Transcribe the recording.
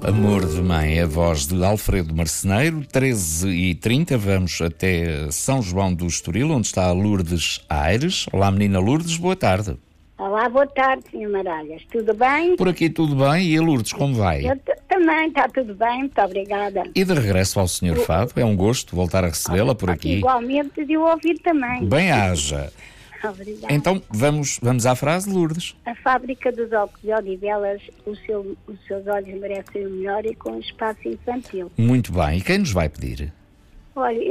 Amor de Mãe, a voz de Alfredo Marceneiro, 13h30, vamos até São João do Estoril, onde está a Lourdes Aires. Olá, menina Lourdes, boa tarde. Olá, boa tarde, Sr. Maralhas. Tudo bem? Por aqui tudo bem, e a Lourdes, como vai? Eu também, está tudo bem, muito obrigada. E de regresso ao Sr. Fado, é um gosto voltar a recebê-la por aqui. Igualmente de eu ouvir também. Bem haja. Obrigada. Então, vamos à frase, Lourdes. A fábrica dos óculos de Odivelas, os seus olhos merecem o melhor e com espaço infantil. Muito bem, e quem nos vai pedir? Olha,